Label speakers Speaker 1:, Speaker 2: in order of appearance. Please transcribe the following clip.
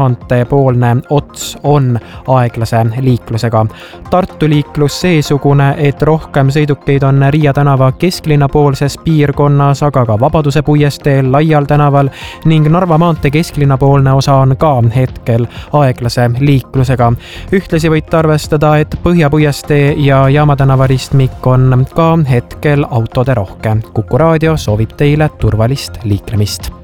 Speaker 1: maanteepoolne ots on aeglase liiklusega. Tartu liiklus seesugune, et rohkem sõidukeid on Riia tänava kesklinnapoolses piirkonnas, aga ka Vabaduse puiesteel, Laial tänaval ning Narva maantee kesklinnapoolne osa on ka hetkel aeglase liiklusega. Ühtlasi võite arvestada, et Põhja puiestee ja Jaama tänava ristmik on ka hetkel autode rohke. Kuku raadio soovib teile turvalist liiklemist.